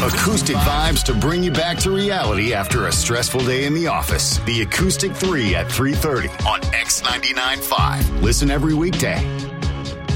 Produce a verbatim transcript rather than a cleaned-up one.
Acoustic vibes to bring you back to reality after a stressful day in the office. The Acoustic three at three thirty on X ninety-nine point five. Listen every weekday